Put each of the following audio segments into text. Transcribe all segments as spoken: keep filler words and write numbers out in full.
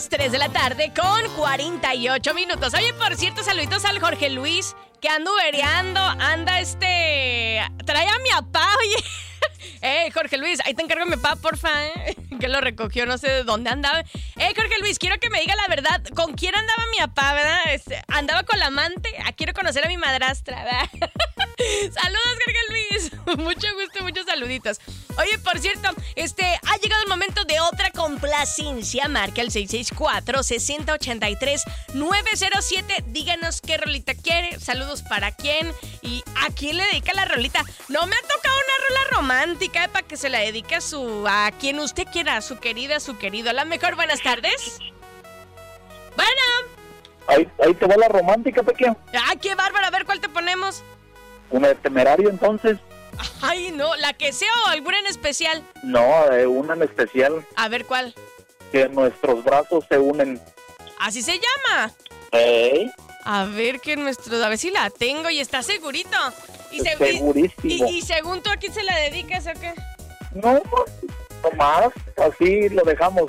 las tres de la tarde con cuarenta y ocho minutos. Oye, por cierto, saluditos al Jorge Luis, que anda ubereando, anda este... Trae a mi papá, oye. Eh, Jorge Luis, ahí te encargo a mi papá, porfa, ¿eh? Que lo recogió, no sé de dónde andaba. Eh, Jorge Luis, quiero que me diga la verdad. ¿Con quién andaba mi papá, verdad? Este, ¿andaba con la amante? Ah, quiero conocer a mi madrastra, ¿verdad? Saludos, Jorge Luis. Mucho gusto, muchos saluditos. Oye, por cierto, este, ha llegado el momento de otra complacencia. Marca el seis seis cuatro, seis cero ocho tres, nueve cero siete. Díganos qué rolita quiere. Saludos para quién y a quién le dedica la rolita. No me ha tocado una rola romántica, ¿eh? Para que se la dedique a su, a quien usted quiera, a su querida, a su querido. A la mejor, buenas tardes. Bueno. Ahí, ahí te va la romántica, pequeño. Ay, qué bárbaro. A ver, ¿cuál te ponemos? Una de Temerario, entonces. Ay, no, la que sea o alguna en especial. No, eh, una en especial. A ver, ¿cuál? Que nuestros brazos se unen. ¿Así se llama? ¿Eh? A ver, que nuestro, a ver si la tengo y está segurito. Y se, Segurísimo. Y, y, y según tú, ¿a quién se la dedicas o qué? No, nomás, así lo dejamos.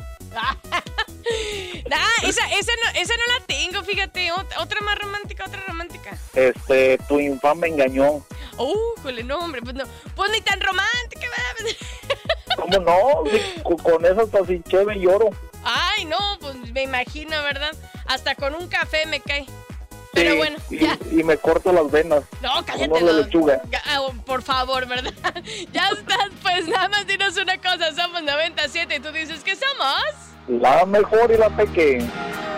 Nah, esa, esa, no, esa no la tengo, fíjate. Otra, otra más romántica, otra romántica. Este, tu infame me engañó. Uh, jole, no, hombre, pues no. Pues ni tan romántica, ¿verdad? ¿Cómo no? Sí, con, con eso hasta sin cheve lloro. Ay, no, pues me imagino, ¿verdad? Hasta con un café me cae. Pero sí, bueno, y, ya. Y me corto las venas. No, cállate. Como la lechuga. Por favor, ¿verdad? Ya estás, pues nada más dinos una cosa. Somos noventa y siete y tú dices que somos... La mejor y la pequeña.